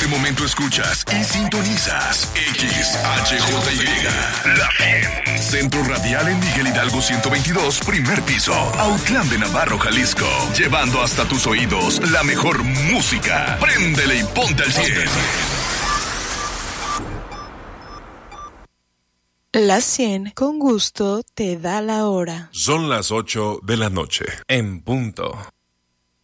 este momento escuchas y sintonizas XHJY, La 100. Centro Radial en Miguel Hidalgo 122, primer piso, Autlán de Navarro, Jalisco. Llevando hasta tus oídos la mejor música. Préndele y ponte al 100. La 100 con gusto te da la hora. Son las 8 de la noche, en punto.